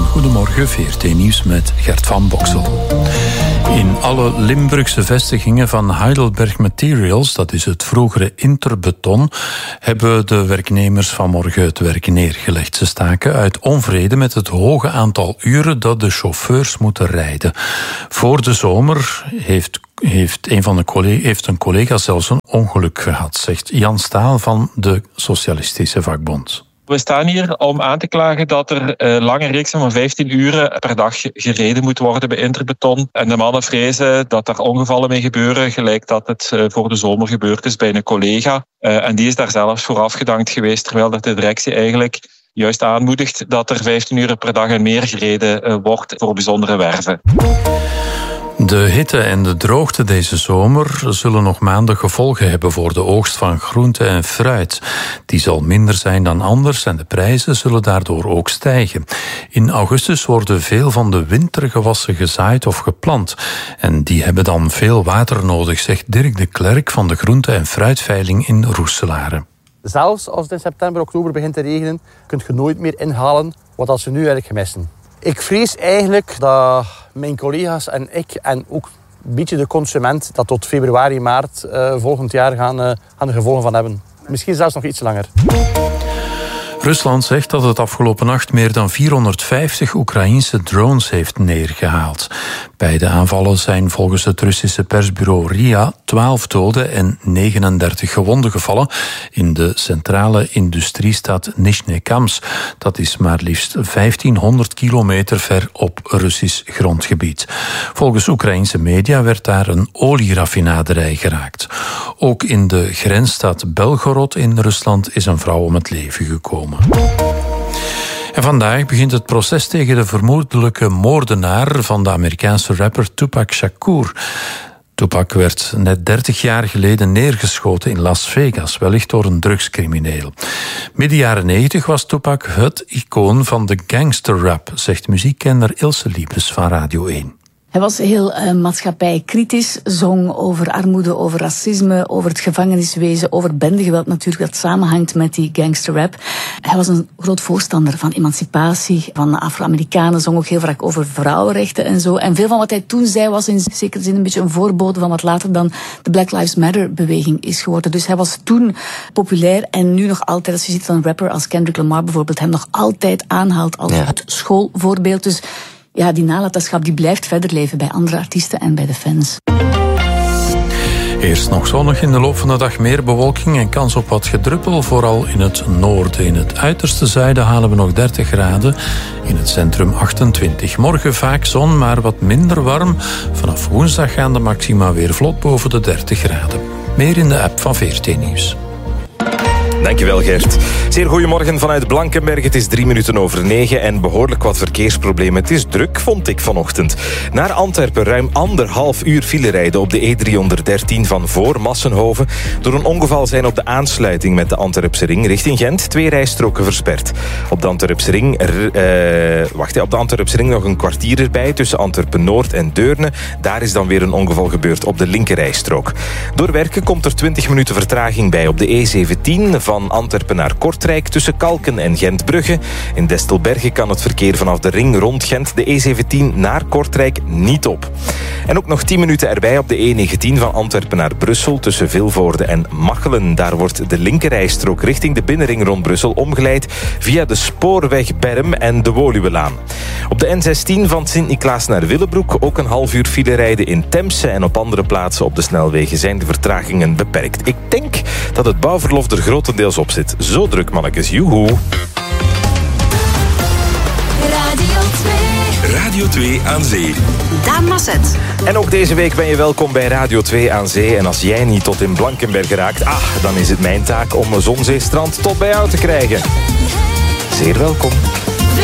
Goedemorgen, VRT Nieuws met Gert van Boksel. In alle Limburgse vestigingen van Heidelberg Materials, dat is het vroegere Interbeton, hebben de werknemers vanmorgen het werk neergelegd. Ze staken uit onvrede met het hoge aantal uren dat de chauffeurs moeten rijden. Voor de zomer heeft een collega zelfs een ongeluk gehad, zegt Jan Staal van de Socialistische Vakbond. We staan hier om aan te klagen dat er lange reeksen van 15 uren per dag gereden moet worden bij Interbeton. En de mannen vrezen dat er ongevallen mee gebeuren, gelijk dat het voor de zomer gebeurd is bij een collega. En die is daar zelfs voor afgedankt geweest, terwijl dat de directie eigenlijk juist aanmoedigt dat er 15 uur per dag en meer gereden wordt voor bijzondere werven. De hitte en de droogte deze zomer zullen nog maanden gevolgen hebben voor de oogst van groente en fruit. Die zal minder zijn dan anders en de prijzen zullen daardoor ook stijgen. In augustus worden veel van de wintergewassen gezaaid of geplant. En die hebben dan veel water nodig, zegt Dirk de Klerk van de groente- en fruitveiling in Roeselare. Zelfs als het in september, oktober begint te regenen, kun je nooit meer inhalen wat ze nu eigenlijk gemissen. Ik vrees eigenlijk dat mijn collega's en ik en ook een beetje de consument dat tot februari, maart volgend jaar gaan er gevolgen van hebben. Misschien zelfs nog iets langer. Rusland zegt dat het afgelopen nacht meer dan 450 Oekraïense drones heeft neergehaald. Bij de aanvallen zijn volgens het Russische persbureau RIA 12 doden en 39 gewonden gevallen in de centrale industriestad Nizhnekamsk. Dat is maar liefst 1500 kilometer ver op Russisch grondgebied. Volgens Oekraïense media werd daar een olieraffinaderij geraakt. Ook in de grensstad Belgorod in Rusland is een vrouw om het leven gekomen. En vandaag begint het proces tegen de vermoedelijke moordenaar van de Amerikaanse rapper Tupac Shakur. Tupac werd net 30 jaar geleden neergeschoten in Las Vegas, wellicht door een drugscrimineel. Midden jaren 90 was Tupac het icoon van de gangsterrap, zegt muziekkenner Ilse Liebes van Radio 1. Hij was heel maatschappijkritisch, zong over armoede, over racisme, over het gevangeniswezen, over bendegeweld natuurlijk, dat samenhangt met die gangsterrap. Hij was een groot voorstander van emancipatie, van Afro-Amerikanen, zong ook heel vaak over vrouwenrechten en zo. En veel van wat hij toen zei was in zekere zin een beetje een voorbode van wat later dan de Black Lives Matter-beweging is geworden. Dus hij was toen populair en nu nog altijd, als je ziet dat een rapper als Kendrick Lamar bijvoorbeeld hem nog altijd aanhaalt als het schoolvoorbeeld. Dus ja, die nalatenschap die blijft verder leven bij andere artiesten en bij de fans. Eerst nog zonnig, in de loop van de dag meer bewolking en kans op wat gedruppel, vooral in het noorden. In het uiterste zuiden halen we nog 30 graden, in het centrum 28. Morgen vaak zon, maar wat minder warm. Vanaf woensdag gaan de maxima weer vlot boven de 30 graden. Meer in de app van VRT Nieuws. Dankjewel, Gert. Zeer goedemorgen vanuit Blankenberg. Het is 9:03 en behoorlijk wat verkeersproblemen. Het is druk, vond ik vanochtend. Naar Antwerpen ruim 1,5 uur file rijden op de E313 van voor Massenhoven. Door een ongeval zijn op de aansluiting met de Antwerpse ring richting Gent 2 rijstroken versperd. Op de Antwerpse ring nog een kwartier erbij tussen Antwerpen-Noord en Deurne. Daar is dan weer een ongeval gebeurd op de linkerrijstrook. Door werken komt er 20 minuten vertraging bij op de E17 van Antwerpen naar Kortrijk tussen Kalken en Gent-Brugge. In Destelbergen kan het verkeer vanaf de ring rond Gent de E17 naar Kortrijk niet op. En ook nog 10 minuten erbij op de E19 van Antwerpen naar Brussel tussen Vilvoorde en Machelen. Daar wordt de linkerrijstrook richting de binnenring rond Brussel omgeleid via de spoorweg Berm en de Woluwelaan. Op de N16 van Sint-Niklaas naar Willebroek ook een half uur file rijden in Temse en op andere plaatsen op de snelwegen zijn de vertragingen beperkt. Ik denk dat het bouwverlof er grotendeels op zit. Zo druk, mannetjes. Joehoe. Radio 2 aan Zee. Daan Masset. En ook deze week ben je welkom bij Radio 2 aan Zee. En als jij niet tot in Blankenberg raakt, dan is het mijn taak om een zonzeestrand tot bij jou te krijgen. Zeer welkom.